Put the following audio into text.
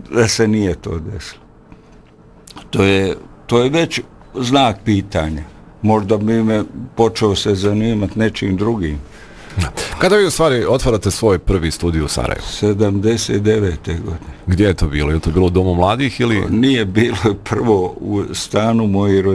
da se nije to desilo. To je već znak pitanja. Možda bi me počeo se zanimati nečim drugim. Kada vi u stvari otvarate svoj prvi studij u Sarajevu? 79. godine. Gdje je to bilo? Je to bilo u Domu mladih ili? Nije bilo prvo u stanu mojih roditelja.